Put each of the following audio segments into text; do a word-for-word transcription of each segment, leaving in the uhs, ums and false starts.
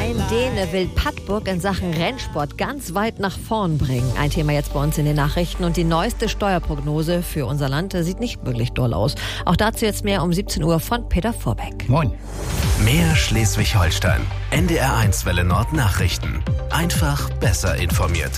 Ein Däne will Padborg in Sachen Rennsport ganz weit nach vorn bringen. Ein Thema jetzt bei uns in den Nachrichten. Und die neueste Steuerprognose für unser Land sieht nicht wirklich doll aus. Auch dazu jetzt mehr um siebzehn Uhr von Peter Vorbeck. Moin. Mehr Schleswig-Holstein. N D R eins Welle Nord Nachrichten. Einfach besser informiert.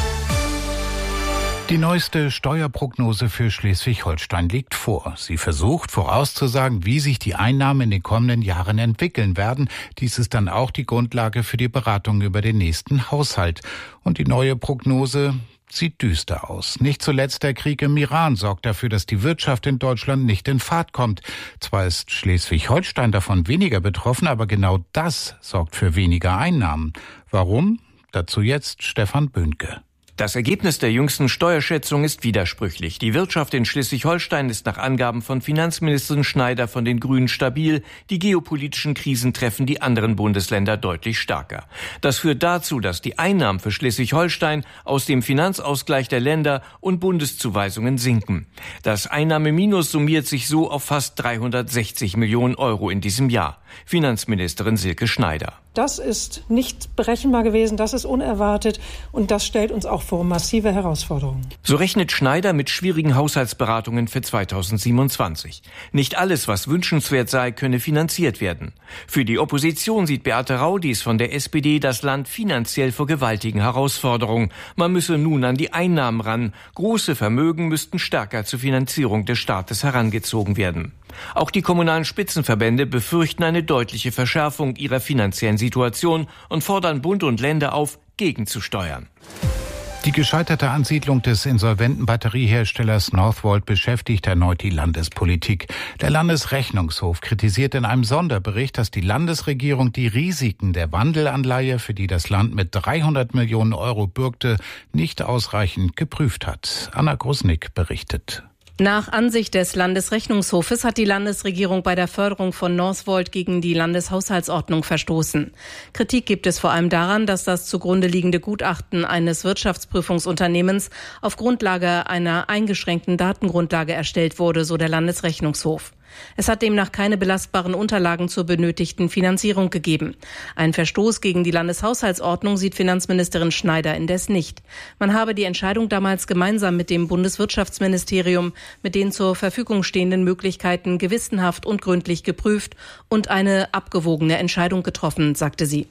Die neueste Steuerprognose für Schleswig-Holstein liegt vor. Sie versucht vorauszusagen, wie sich die Einnahmen in den kommenden Jahren entwickeln werden. Dies ist dann auch die Grundlage für die Beratung über den nächsten Haushalt. Und die neue Prognose sieht düster aus. Nicht zuletzt der Krieg im Iran sorgt dafür, dass die Wirtschaft in Deutschland nicht in Fahrt kommt. Zwar ist Schleswig-Holstein davon weniger betroffen, aber genau das sorgt für weniger Einnahmen. Warum? Dazu jetzt Stefan Böhnke. Das Ergebnis der jüngsten Steuerschätzung ist widersprüchlich. Die Wirtschaft in Schleswig-Holstein ist nach Angaben von Finanzministerin Schneider von den Grünen stabil. Die geopolitischen Krisen treffen die anderen Bundesländer deutlich stärker. Das führt dazu, dass die Einnahmen für Schleswig-Holstein aus dem Finanzausgleich der Länder und Bundeszuweisungen sinken. Das Einnahmeminus summiert sich so auf fast dreihundertsechzig Millionen Euro in diesem Jahr. Finanzministerin Silke Schneider. Das ist nicht berechenbar gewesen, das ist unerwartet und das stellt uns auch vor massive Herausforderungen. So rechnet Schneider mit schwierigen Haushaltsberatungen für zweitausendsiebenundzwanzig. Nicht alles, was wünschenswert sei, könne finanziert werden. Für die Opposition sieht Beate Raudis von der S P D das Land finanziell vor gewaltigen Herausforderungen. Man müsse nun an die Einnahmen ran. Große Vermögen müssten stärker zur Finanzierung des Staates herangezogen werden. Auch die kommunalen Spitzenverbände befürchten eine deutliche Verschärfung ihrer finanziellen Situation und fordern Bund und Länder auf, gegenzusteuern. Die gescheiterte Ansiedlung des insolventen Batterieherstellers Northvolt beschäftigt erneut die Landespolitik. Der Landesrechnungshof kritisiert in einem Sonderbericht, dass die Landesregierung die Risiken der Wandelanleihe, für die das Land mit dreihundert Millionen Euro bürgte, nicht ausreichend geprüft hat. Anna Grusnick berichtet. Nach Ansicht des Landesrechnungshofes hat die Landesregierung bei der Förderung von Northvolt gegen die Landeshaushaltsordnung verstoßen. Kritik gibt es vor allem daran, dass das zugrunde liegende Gutachten eines Wirtschaftsprüfungsunternehmens auf Grundlage einer eingeschränkten Datengrundlage erstellt wurde, so der Landesrechnungshof. Es hat demnach keine belastbaren Unterlagen zur benötigten Finanzierung gegeben. Ein Verstoß gegen die Landeshaushaltsordnung sieht Finanzministerin Schneider indes nicht. Man habe die Entscheidung damals gemeinsam mit dem Bundeswirtschaftsministerium mit den zur Verfügung stehenden Möglichkeiten gewissenhaft und gründlich geprüft und eine abgewogene Entscheidung getroffen, sagte sie.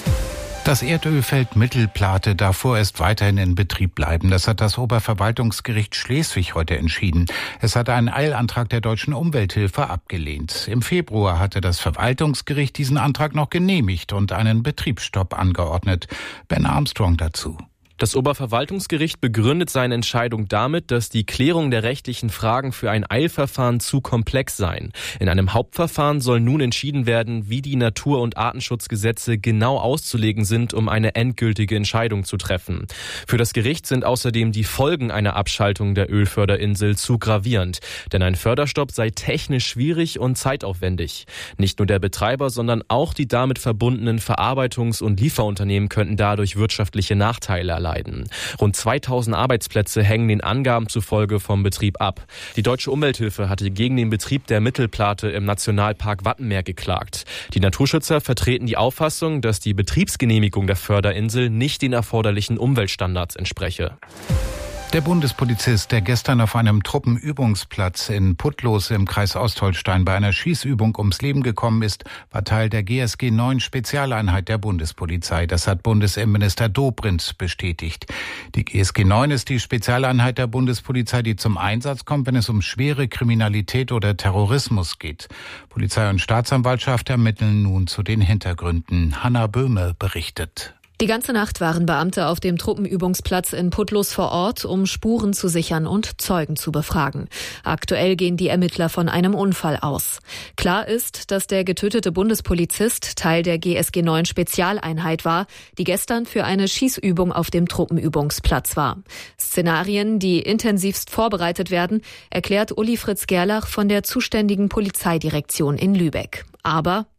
Das Erdölfeld Mittelplate darf vorerst weiterhin in Betrieb bleiben. Das hat das Oberverwaltungsgericht Schleswig heute entschieden. Es hatte einen Eilantrag der Deutschen Umwelthilfe abgelehnt. Im Februar hatte das Verwaltungsgericht diesen Antrag noch genehmigt und einen Betriebsstopp angeordnet. Ben Armstrong dazu. Das Oberverwaltungsgericht begründet seine Entscheidung damit, dass die Klärung der rechtlichen Fragen für ein Eilverfahren zu komplex seien. In einem Hauptverfahren soll nun entschieden werden, wie die Natur- und Artenschutzgesetze genau auszulegen sind, um eine endgültige Entscheidung zu treffen. Für das Gericht sind außerdem die Folgen einer Abschaltung der Ölförderinsel zu gravierend. Denn ein Förderstopp sei technisch schwierig und zeitaufwendig. Nicht nur der Betreiber, sondern auch die damit verbundenen Verarbeitungs- und Lieferunternehmen könnten dadurch wirtschaftliche Nachteile erleiden. Leiden. Rund zweitausend Arbeitsplätze hängen den Angaben zufolge vom Betrieb ab. Die Deutsche Umwelthilfe hatte gegen den Betrieb der Mittelplate im Nationalpark Wattenmeer geklagt. Die Naturschützer vertreten die Auffassung, dass die Betriebsgenehmigung der Förderinsel nicht den erforderlichen Umweltstandards entspreche. Der Bundespolizist, der gestern auf einem Truppenübungsplatz in Puttlos im Kreis Ostholstein bei einer Schießübung ums Leben gekommen ist, war Teil der G S G neun Spezialeinheit der Bundespolizei. Das hat Bundesinnenminister Dobrindt bestätigt. Die G S G neun ist die Spezialeinheit der Bundespolizei, die zum Einsatz kommt, wenn es um schwere Kriminalität oder Terrorismus geht. Polizei und Staatsanwaltschaft ermitteln nun zu den Hintergründen. Hanna Böhme berichtet. Die ganze Nacht waren Beamte auf dem Truppenübungsplatz in Puttlos vor Ort, um Spuren zu sichern und Zeugen zu befragen. Aktuell gehen die Ermittler von einem Unfall aus. Klar ist, dass der getötete Bundespolizist Teil der G S G neun Spezialeinheit war, die gestern für eine Schießübung auf dem Truppenübungsplatz war. Szenarien, die intensivst vorbereitet werden, erklärt Uli Fritz Gerlach von der zuständigen Polizeidirektion in Lübeck. Aber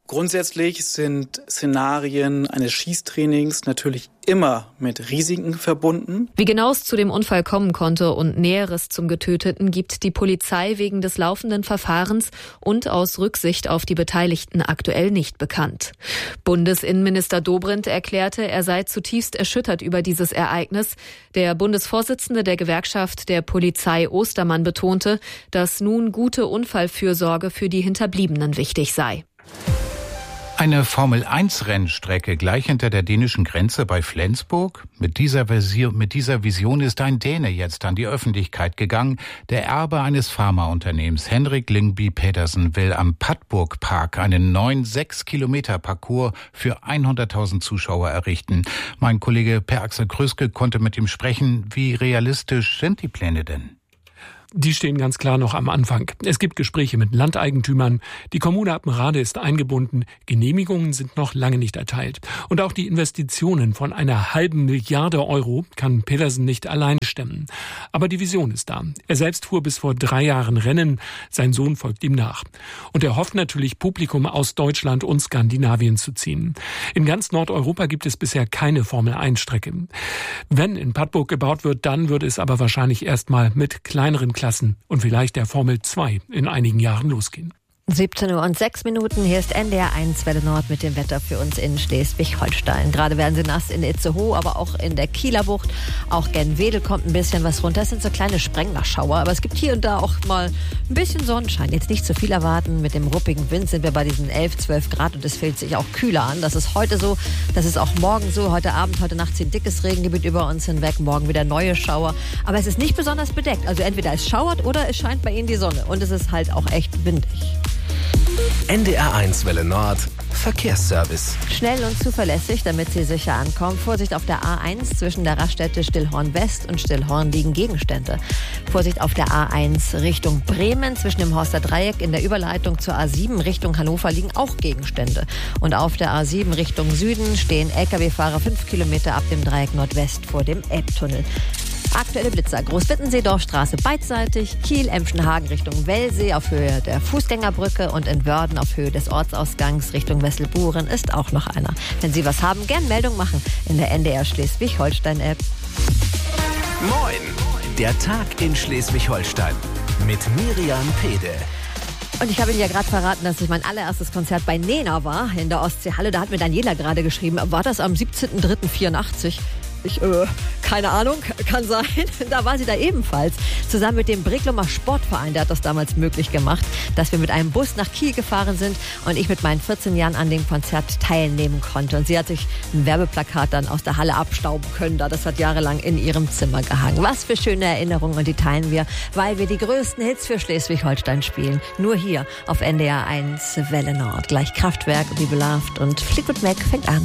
Grundsätzlich sind Szenarien eines Schießtrainings natürlich immer mit Risiken verbunden. Wie genau es zu dem Unfall kommen konnte und Näheres zum Getöteten gibt die Polizei wegen des laufenden Verfahrens und aus Rücksicht auf die Beteiligten aktuell nicht bekannt. Bundesinnenminister Dobrindt erklärte, er sei zutiefst erschüttert über dieses Ereignis. Der Bundesvorsitzende der Gewerkschaft der Polizei Ostermann betonte, dass nun gute Unfallfürsorge für die Hinterbliebenen wichtig sei. Eine Formel eins Rennstrecke gleich hinter der dänischen Grenze bei Flensburg? Mit dieser Version, mit dieser Vision ist ein Däne jetzt an die Öffentlichkeit gegangen. Der Erbe eines Pharmaunternehmens, Henrik Lyngby Pedersen, will am Padborg Park einen neuen sechs Kilometer Parcours für hunderttausend Zuschauer errichten. Mein Kollege Per Axel Krüske konnte mit ihm sprechen. Wie realistisch sind die Pläne denn? Die stehen ganz klar noch am Anfang. Es gibt Gespräche mit Landeigentümern. Die Kommune Appenrade ist eingebunden. Genehmigungen sind noch lange nicht erteilt. Und auch die Investitionen von einer halben Milliarde Euro kann Pedersen nicht allein stemmen. Aber die Vision ist da. Er selbst fuhr bis vor drei Jahren Rennen. Sein Sohn folgt ihm nach. Und er hofft natürlich, Publikum aus Deutschland und Skandinavien zu ziehen. In ganz Nordeuropa gibt es bisher keine Formel eins Strecke. Wenn in Padborg gebaut wird, dann wird es aber wahrscheinlich erstmal mit kleineren Klassen und vielleicht der Formel zwei in einigen Jahren losgehen. siebzehn Uhr und sechs Minuten. Hier ist N D R eins Welle Nord mit dem Wetter für uns in Schleswig-Holstein. Gerade werden sie nass in Itzehoe, aber auch in der Kieler Bucht. Auch gen Wedel kommt ein bisschen was runter. Es sind so kleine Sprenglerschauer, aber es gibt hier und da auch mal ein bisschen Sonnenschein. Jetzt nicht zu viel erwarten. Mit dem ruppigen Wind sind wir bei diesen elf, zwölf Grad und es fühlt sich auch kühler an. Das ist heute so, das ist auch morgen so. Heute Abend, heute Nacht zieht dickes Regengebiet über uns hinweg. Morgen wieder neue Schauer. Aber es ist nicht besonders bedeckt. Also entweder es schauert oder es scheint bei Ihnen die Sonne. Und es ist halt auch echt windig. N D R eins Welle Nord Verkehrsservice. Schnell und zuverlässig, damit Sie sicher ankommen. Vorsicht auf der A eins zwischen der Raststätte Stillhorn West und Stillhorn liegen Gegenstände. Vorsicht auf der A eins Richtung Bremen zwischen dem Horster Dreieck in der Überleitung zur A sieben Richtung Hannover liegen auch Gegenstände. Und auf der A sieben Richtung Süden stehen L K W-Fahrer fünf Kilometer ab dem Dreieck Nordwest vor dem Elbtunnel. Aktuelle Blitzer. Großwittensee, Dorfstraße beidseitig, Kiel, Emschenhagen Richtung Wellsee auf Höhe der Fußgängerbrücke und in Wörden auf Höhe des Ortsausgangs Richtung Wesselburen ist auch noch einer. Wenn Sie was haben, gern Meldung machen in der N D R Schleswig-Holstein-App. Moin! Der Tag in Schleswig-Holstein mit Miriam Pede. Und ich habe Ihnen ja gerade verraten, dass ich mein allererstes Konzert bei Nena war in der Ostseehalle. Da hat mir Daniela gerade geschrieben, war das am siebzehnten dritten vierundachtzig? Ich, äh, keine Ahnung, kann sein. Da war sie da ebenfalls. Zusammen mit dem Brecklumer Sportverein, der hat das damals möglich gemacht, dass wir mit einem Bus nach Kiel gefahren sind und ich mit meinen vierzehn Jahren an dem Konzert teilnehmen konnte. Und sie hat sich ein Werbeplakat dann aus der Halle abstauben können. Da das hat jahrelang in ihrem Zimmer gehangen. Was für schöne Erinnerungen, und die teilen wir, weil wir die größten Hits für Schleswig-Holstein spielen. Nur hier auf N D R eins Welle Nord. Gleich Kraftwerk, Be Beloved und Fleetwood Mac fängt an.